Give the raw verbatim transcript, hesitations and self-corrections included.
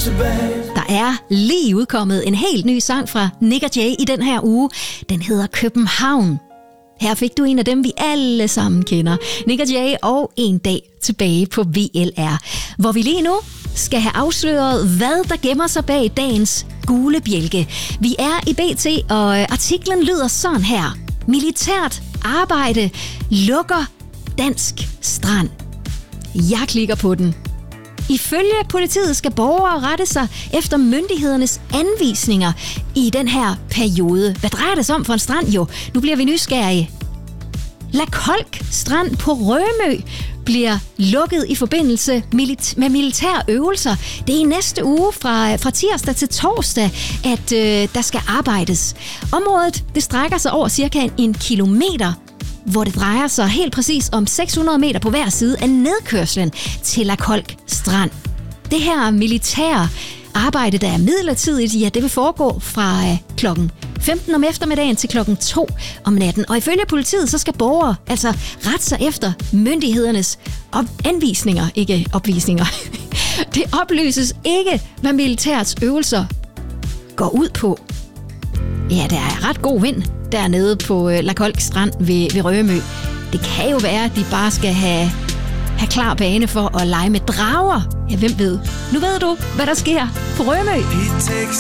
Der er lige udkommet en helt ny sang fra Nik og Jay i den her uge. Den hedder København. Her fik du en af dem, vi alle sammen kender. Nik og Jay og En dag tilbage på V L R. Hvor vi lige nu skal have afsløret, hvad der gemmer sig bag dagens gule bjælke. Vi er i B T, og artiklen lyder sådan her. Militært arbejde lukker dansk strand. Jeg klikker på den. Ifølge politiet skal borgere rette sig efter myndighedernes anvisninger i den her periode. Hvad drejer det sig om for en strand jo? Nu bliver vi nysgerrige. La Kolk strand på Rømø bliver lukket i forbindelse med militære øvelser. Det er i næste uge fra, fra tirsdag til torsdag, at øh, der skal arbejdes. Området det strækker sig over cirka en kilometer, hvor det drejer sig helt præcis om seks hundrede meter på hver side af nedkørslen til La Kolk strand. Det her militære arbejde, der er midlertidigt, ja, det vil foregå fra øh, klokken femten om eftermiddagen til klokken to om natten. Og ifølge politiet, så skal borgere altså rette sig efter myndighedernes op- anvisninger, ikke opvisninger. Det oplyses ikke, hvad militærets øvelser går ud på. Ja, der er ret god vind dernede på øh, La Kolk strand ved, ved Rømø. Det kan jo være, at de bare skal have, have klar bane for at lege med drager. Ja, hvem ved? Nu ved du, hvad der sker på Rømø. It takes